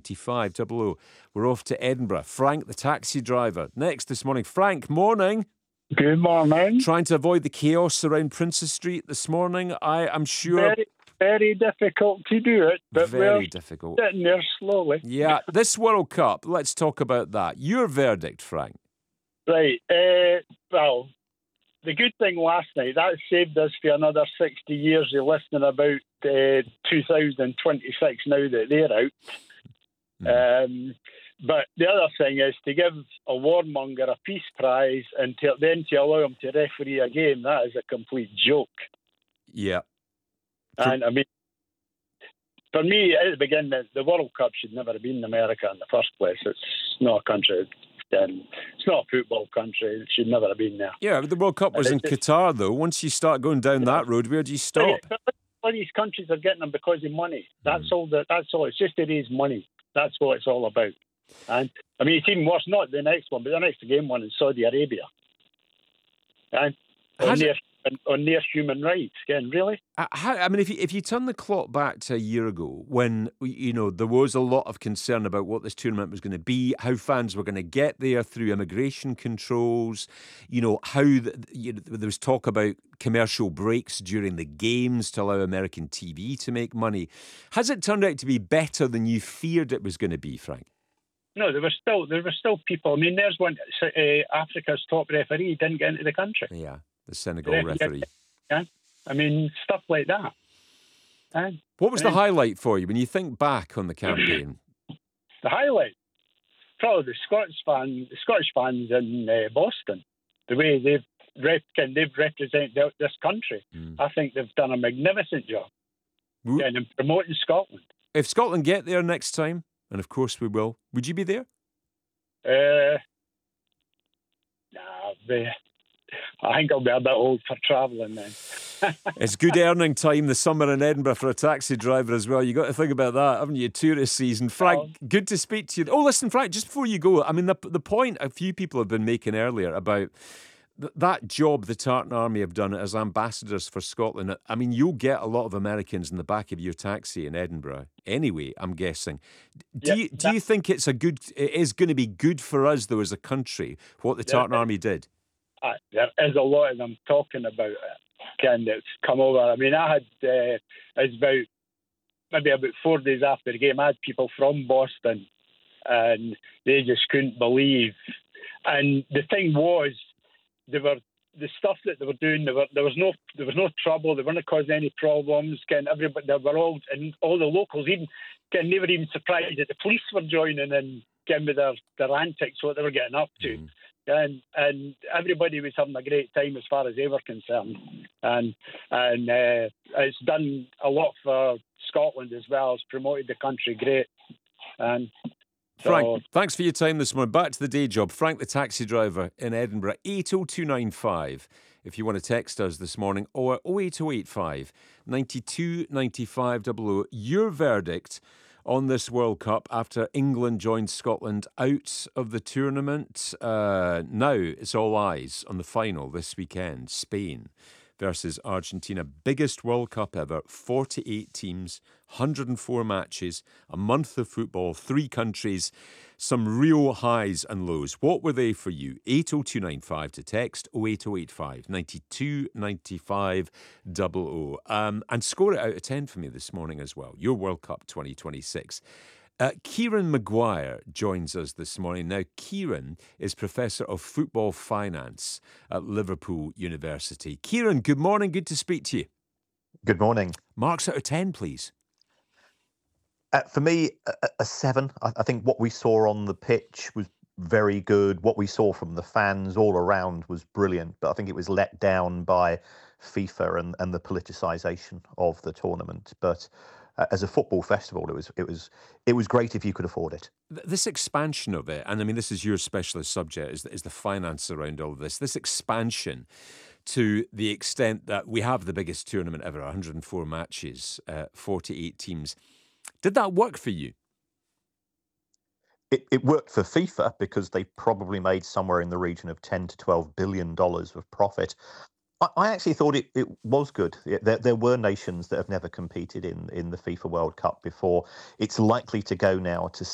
929500. We're off to Edinburgh. Frank, the taxi driver, next this morning. Frank, morning. Good morning. Trying to avoid the chaos around Princess Street this morning, I am sure. Very, very difficult to do it, but Very we're difficult. getting there slowly. Yeah, this World Cup, let's talk about that. Your verdict, Frank. Right. Well, the good thing last night, that saved us for another 60 years of listening about 2026 now that they're out. But the other thing is to give a warmonger a peace prize and then to allow him to referee a game, that is a complete joke. Yeah. And I mean, for me, at the beginning, the World Cup should never have been in America in the first place. It's not a country. It's not a football country. It should never have been there. Yeah, but the World Cup was in Qatar, though. Once you start going down that road, where do you stop? All these countries are getting them because of money. That's all. That's all. It's just to raise money. That's what it's all about. And I mean, it's even worse. Not the next one, but the next game one in Saudi Arabia. And on their human rights, again, really. I mean, if you turn the clock back to a year ago, when there was a lot of concern about what this tournament was going to be, how fans were going to get there through immigration controls, how there was talk about commercial breaks during the games to allow American TV to make money. Has it turned out to be better than you feared it was going to be, Frank? No, there were still people. I mean, there's one. Africa's top referee didn't get into the country. Yeah, the Senegal referee. Yeah, I mean, stuff like that. What was the highlight for you when you think back on the campaign? The highlight, probably the Scottish fans in Boston. The way they've represented this country. I think they've done a magnificent job in promoting Scotland. If Scotland get there next time, and of course we will, would you be there? I think I'll be a bit old for travelling then. It's good earning time this summer in Edinburgh for a taxi driver as well. You got to think about that, haven't you? Tourist season. Frank, good to speak to you. Oh, listen, Frank, just before you go, I mean, the point a few people have been making earlier about that job the Tartan Army have done as ambassadors for Scotland. I mean, you'll get a lot of Americans in the back of your taxi in Edinburgh anyway, I'm guessing. Do you think it is going to be good for us, though, as a country, what the Tartan Army did? There is a lot of them talking about it, that's come over. I mean, I had, it's about 4 days after the game, I had people from Boston, and they just couldn't believe. And the thing was, the stuff that they were doing. There was no trouble. They weren't causing any problems. Everybody, they were all, and all the locals even, they were even surprised that the police were joining and with their antics, what they were getting up to. And everybody was having a great time as far as they were concerned. And it's done a lot for Scotland as well. It's promoted the country great. And Frank, thanks for your time this morning. Back to the day job. Frank, the taxi driver in Edinburgh, 80295. If you want to text us this morning, or 08085 929500. Your verdict on this World Cup after England joined Scotland out of the tournament. Now it's all eyes on the final this weekend. Spain versus Argentina. Biggest World Cup ever. 48 teams, 104 matches, a month of football, 3 countries, some real highs and lows. What were they for you? 80295 to text, 08085 929500. And score it out of 10 for me this morning as well. Your World Cup 2026. Kieran Maguire joins us this morning. Now, Kieran is Professor of Football Finance at Liverpool University. Kieran, good morning. Good to speak to you. Good morning. Marks out of 10, please. For me, a 7. I think what we saw on the pitch was very good. What we saw from the fans all around was brilliant. But I think it was let down by FIFA and the politicisation of the tournament. But as a football festival, it was great if you could afford it. This expansion of it, and I mean, this is your specialist subject, is the finance around all of this. This expansion to the extent that we have the biggest tournament ever, 104 matches, 48 teams. Did that work for you? It worked for FIFA because they probably made somewhere in the region of $10 to $12 billion of profit. I actually thought it was good. There were nations that have never competed in the FIFA World Cup before. It's likely to go now to